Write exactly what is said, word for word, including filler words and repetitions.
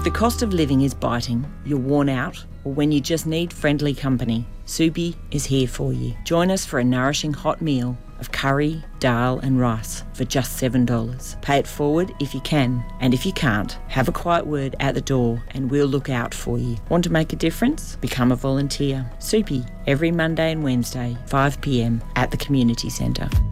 the cost of living is biting, you're worn out, or when you just need friendly company, Soupy is here for you. Join us for a nourishing hot meal of curry, dal and rice for just seven dollars. Pay it forward if you can, and if you can't, have a quiet word at the door and we'll look out for you. Want to make a difference? Become a volunteer. Soupy, every Monday and Wednesday, five p m at the Community Centre.